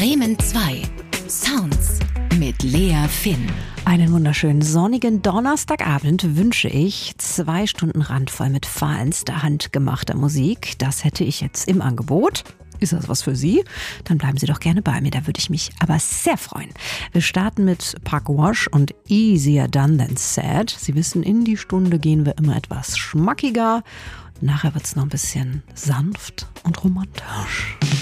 Bremen 2. Sounds mit Lea Finn. Einen wunderschönen sonnigen Donnerstagabend wünsche ich. 2 Stunden randvoll mit feinster handgemachter Musik. Das hätte ich jetzt im Angebot. Ist das was für Sie? Dann bleiben Sie doch gerne bei mir, da würde ich mich aber sehr freuen. Wir starten mit Park Wash und Easier Done Than Said. Sie wissen, in die Stunde gehen wir immer etwas schmackiger. Nachher wird es noch ein bisschen sanft und romantisch.